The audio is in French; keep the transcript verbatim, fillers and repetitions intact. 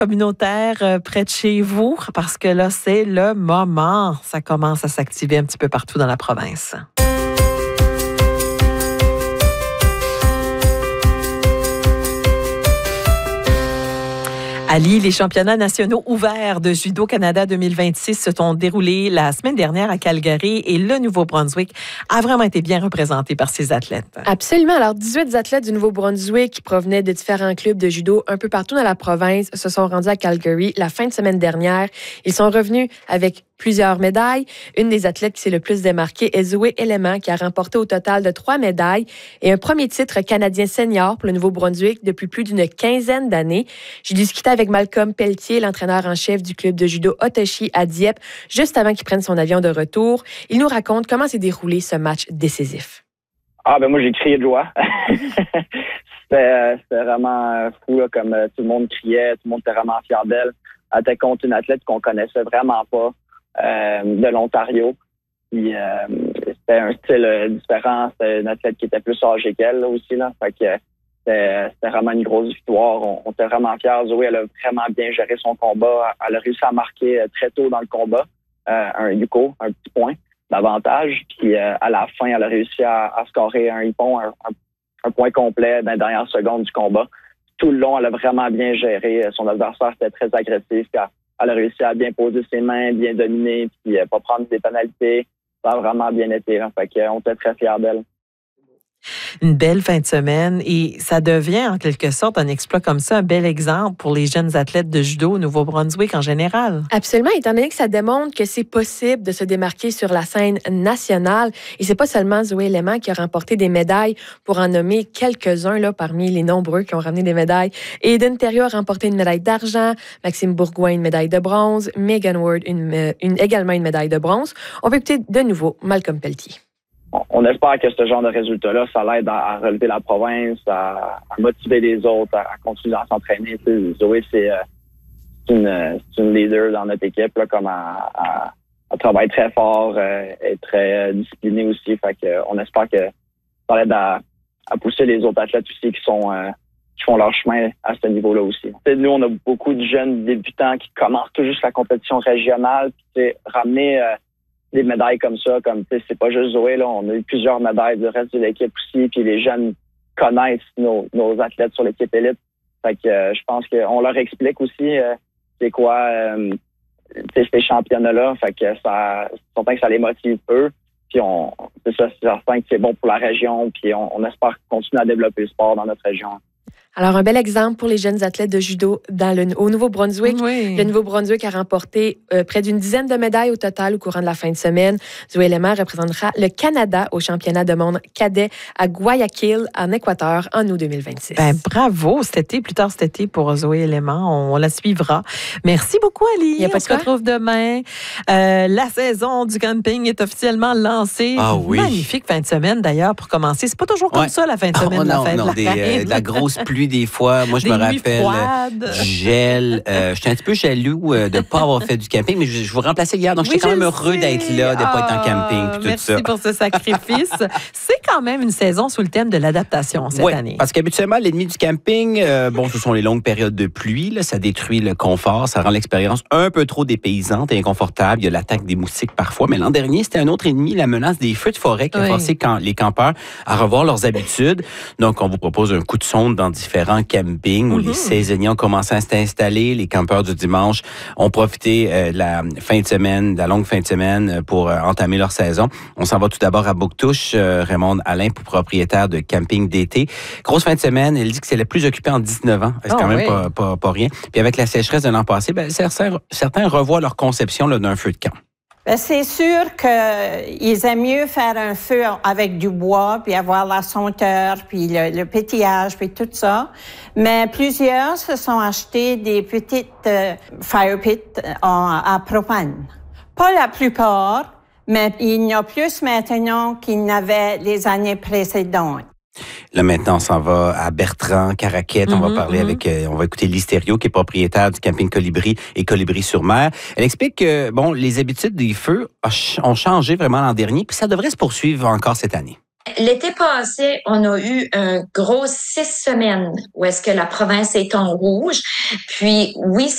communautaire euh, près de chez vous, parce que là, c'est le moment. Ça commence à s'activer un petit peu partout dans la province. Ali, les championnats nationaux ouverts de Judo Canada deux mille vingt-six se sont déroulés la semaine dernière à Calgary et le Nouveau-Brunswick a vraiment été bien représenté par ses athlètes. Absolument. Alors, dix-huit athlètes du Nouveau-Brunswick qui provenaient de différents clubs de judo un peu partout dans la province se sont rendus à Calgary la fin de semaine dernière. Ils sont revenus avec plusieurs médailles. Une des athlètes qui s'est le plus démarquée est Zoé Élément, qui a remporté au total de trois médailles et un premier titre canadien senior pour le Nouveau-Brunswick depuis plus d'une quinzaine d'années. J'ai discuté avec Malcolm Pelletier, l'entraîneur en chef du club de judo Otoshi à Dieppe, juste avant qu'il prenne son avion de retour. Il nous raconte comment s'est déroulé ce match décisif. Ah ben moi j'ai crié de joie. c'était, c'était vraiment fou là, comme euh, tout le monde criait, tout le monde était vraiment fier d'elle. Elle était contre une athlète qu'on connaissait vraiment pas. Euh, de l'Ontario. Puis, euh, c'était un style euh, différent. C'était une athlète qui était plus âgée qu'elle là, aussi. Là. Fait que c'était, c'était vraiment une grosse victoire. On, on était vraiment fiers. Zoé, elle a vraiment bien géré son combat. Elle a réussi à marquer euh, très tôt dans le combat euh, un yuko, un petit point d'avantage. Puis euh, à la fin, elle a réussi à, à scorer un hippon, un, un, un point complet dans les dernières secondes du combat. Tout le long, elle a vraiment bien géré. Son adversaire était très agressif. Puis, elle a réussi à bien poser ses mains, bien dominer, puis euh, pas prendre des pénalités. Ça a vraiment bien été. Là. Fait qu'on était très fiers d'elle. Une belle fin de semaine et ça devient en quelque sorte un exploit comme ça, un bel exemple pour les jeunes athlètes de judo au Nouveau-Brunswick en général. Absolument, étant donné que ça démontre que c'est possible de se démarquer sur la scène nationale. Et c'est pas seulement Zoé Élément qui a remporté des médailles, pour en nommer quelques-uns là, parmi les nombreux qui ont ramené des médailles. Eden Thériault a remporté une médaille d'argent, Maxime Bourgoin une médaille de bronze, Megan Ward une, une, également une médaille de bronze. On peut écouter de nouveau Malcolm Pelletier. On espère que ce genre de résultat-là, ça l'aide à relever la province, à, à motiver les autres, à continuer à s'entraîner. Tu sais, Zoé, c'est, c'est, une, c'est une leader dans notre équipe, là, comme à, à, à travaille très fort, euh, est très disciplinée aussi. Fait que, on espère que ça l'aide à, à pousser les autres athlètes aussi qui sont euh, qui font leur chemin à ce niveau-là aussi. Tu sais, nous, on a beaucoup de jeunes débutants qui commencent tout juste la compétition régionale, puis tu sais, ramener euh, des médailles comme ça, comme tu sais, c'est pas juste Zoé, là, on a eu plusieurs médailles du reste de l'équipe aussi, puis les jeunes connaissent nos, nos athlètes sur l'équipe élite. Fait que euh, je pense qu'on leur explique aussi euh, c'est quoi euh, ces championnats-là. Fait que ça, c'est certain que ça les motive eux. Puis on, c'est ça, c'est certain que c'est bon pour la région, puis on, on espère continuer à développer le sport dans notre région. Alors, un bel exemple pour les jeunes athlètes de judo dans le, au Nouveau-Brunswick. Oui. Le Nouveau-Brunswick a remporté euh, près d'une dizaine de médailles au total au courant de la fin de semaine. Zoé Élément représentera le Canada au championnat de monde cadet à Guayaquil, en Équateur, en août deux mille vingt-six. Ben, bravo cet été, plus tard cet été pour Zoé Élément. On, on la suivra. Merci beaucoup, Ali. Il y a pas on de se quoi. retrouve demain. Euh, la saison du camping est officiellement lancée. Ah oui. Magnifique fin de semaine, d'ailleurs, pour commencer. C'est pas toujours comme Ouais. ça, la fin de semaine Oh, de la non, fête non, de la des, reine. euh, de la grosse pluie des fois. Moi, je Des me nuits rappelle froides. euh, du gel. Euh, j'étais un petit peu jaloux euh, de ne pas avoir fait du camping, mais je, je vous remplaçais hier, donc Oui, j'étais quand je même le heureux sais. d'être là, de ne pas être en camping puis tout Merci ça. pour ce sacrifice. C'est quand même une saison sous le thème de l'adaptation cette Oui, année. parce qu'habituellement, l'ennemi du camping, euh, bon, ce sont les longues périodes de pluie. Là, ça détruit le confort, ça rend l'expérience un peu trop dépaysante et inconfortable. Il y a l'attaque des moustiques parfois. Mais l'an dernier, c'était un autre ennemi, la menace des feux de forêt qui a Oui. forcé quand, les campeurs à revoir leurs habitudes. Donc, on vous propose un coup de sonde dans différents campings où Mm-hmm. les saisonniers ont commencé à s'installer. Les campeurs du dimanche ont profité euh, de la fin de semaine, de la longue fin de semaine pour euh, entamer leur saison. On s'en va tout d'abord à Bouctouche. Euh, Raymond Alain, propriétaire de camping d'été. Grosse fin de semaine. Elle dit que c'est la plus occupée en dix-neuf ans. C'est Oh, quand même oui. pas, pas, pas rien. Puis avec la sécheresse de l'an passé, ben, certains, certains revoient leur conception là, d'un feu de camp. Ben, c'est sûr qu'ils aiment mieux faire un feu avec du bois, puis avoir la senteur, puis le, le pétillage, puis tout ça. Mais plusieurs se sont achetés des petites euh, fire pits en, à propane. Pas la plupart, mais il y en a plus maintenant qu'il y en avait les années précédentes. Là, maintenant, on s'en va à Bertrand, Caraquette. Mm-hmm, on va parler mm-hmm. avec, euh, on va écouter Lise Thériault, qui est propriétaire du camping Colibri et Colibri-sur-Mer. Elle explique que, bon, les habitudes des feux ont changé vraiment l'an dernier, puis ça devrait se poursuivre encore cette année. L'été passé, on a eu un gros six semaines où est-ce que la province est en rouge. Puis, oui,